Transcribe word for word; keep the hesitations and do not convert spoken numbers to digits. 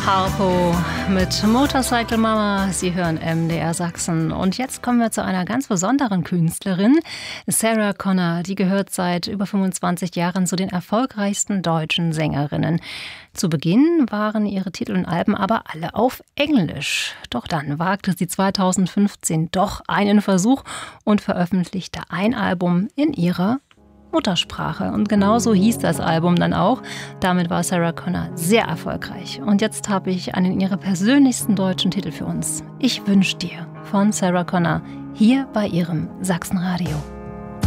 Harpo mit Motorcycle Mama. Sie hören M D R Sachsen. Und jetzt kommen wir zu einer ganz besonderen Künstlerin. Sarah Connor, die gehört seit über fünfundzwanzig Jahren zu den erfolgreichsten deutschen Sängerinnen. Zu Beginn waren ihre Titel und Alben aber alle auf Englisch. Doch dann wagte sie zweitausendfünfzehn doch einen Versuch und veröffentlichte ein Album in ihrer Muttersprache. Und genauso hieß das Album dann auch. Damit war Sarah Connor sehr erfolgreich. Und jetzt habe ich einen ihrer persönlichsten deutschen Titel für uns. Ich wünsch dir von Sarah Connor hier bei ihrem Sachsenradio.